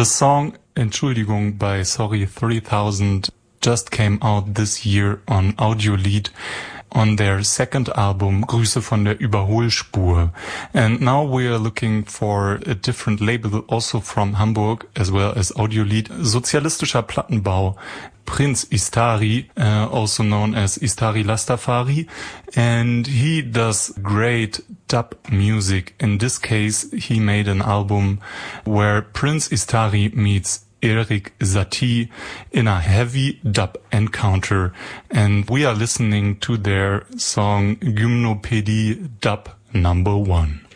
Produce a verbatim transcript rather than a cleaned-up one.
The song Entschuldigung by Sorry three thousand just came out this year on Audiolied on their second album Grüße von der Überholspur. And now we are looking for a different label also from Hamburg as well as Audiolied. Sozialistischer Plattenbau Prinz Istari, uh, also known as Istari Lastafari, and he does great dub music. In this case, he made an album where Prinz Istari meets Erik Satie in a heavy dub encounter, and we are listening to their song Gymnopädie Dub number one.